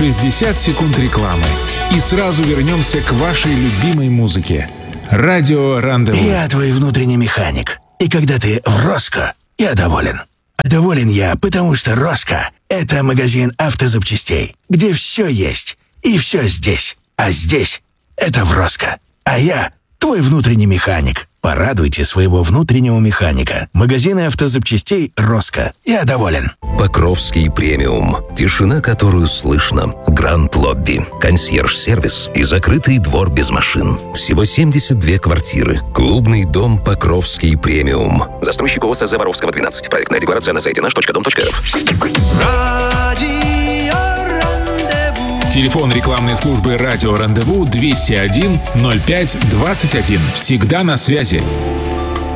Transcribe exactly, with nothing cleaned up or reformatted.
шестьдесят секунд рекламы. И сразу вернемся к вашей любимой музыке. Радио Рандеву. Я твой внутренний механик. И когда ты в Роско, я доволен. А доволен я, потому что Роско — это магазин автозапчастей, где все есть. И все здесь. А здесь — это в Роско. А я твой внутренний механик. Порадуйте своего внутреннего механика. Магазины автозапчастей «Роско». Я доволен. Покровский премиум. Тишина, которую слышно. Гранд Лобби. Консьерж-сервис и закрытый двор без машин. Всего семьдесят две квартиры. Клубный дом Покровский премиум. Застройщик ОСЗ Воровского, двенадцать. Проектная декларация на сайте наш точка дом точка рф. Телефон рекламной службы «Радио Рандеву» двести один ноль пять двадцать один. Всегда на связи.